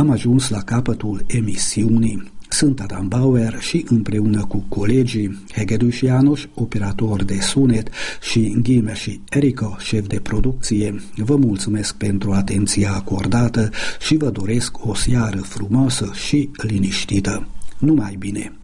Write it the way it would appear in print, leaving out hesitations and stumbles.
am ajuns la capătul emisiunii. Sunt Adam Bauer și împreună cu colegii Hegedus János, operator de sunet, și Ghime și Erica, șef de producție, vă mulțumesc pentru atenția acordată și vă doresc o seară frumoasă și liniștită. Numai bine!